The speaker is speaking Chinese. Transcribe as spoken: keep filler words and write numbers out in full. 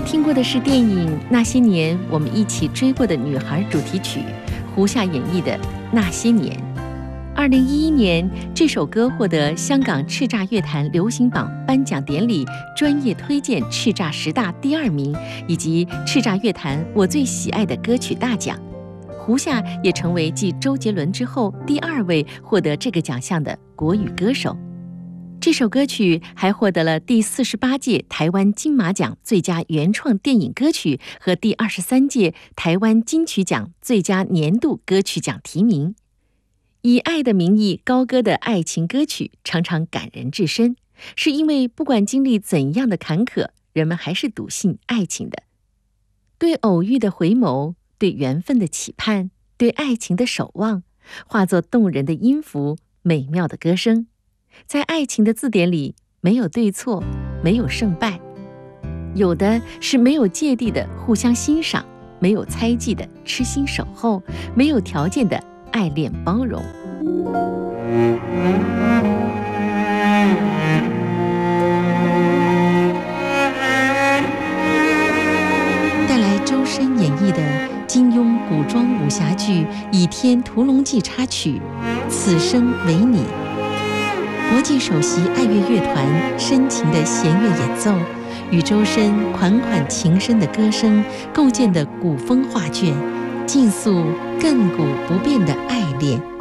听过的是电影《那些年，我们一起追过的女孩》主题曲，胡夏演绎的《那些年》。二零一一年，这首歌获得香港叱咤乐坛流行榜颁奖典礼专业推荐叱咤十大第二名，以及叱咤乐坛我最喜爱的歌曲大奖。胡夏也成为继周杰伦之后第二位获得这个奖项的国语歌手。这首歌曲还获得了第四十八届台湾金马奖最佳原创电影歌曲和第二十三届台湾金曲奖最佳年度歌曲奖提名。以爱的名义高歌的爱情歌曲常常感人至深，是因为不管经历怎样的坎坷，人们还是笃信爱情的。对偶遇的回眸，对缘分的期盼，对爱情的守望，化作动人的音符，美妙的歌声。在爱情的字典里，没有对错，没有胜败，有的是没有芥蒂的互相欣赏，没有猜忌的痴心守候，没有条件的爱恋包容。带来周深演绎的金庸古装武侠剧《倚天屠龙记》插曲《此生为你》。国际首席爱乐乐团深情的弦乐演奏，与周深款款情深的歌声构建的古风画卷，尽诉亘古不变的爱恋。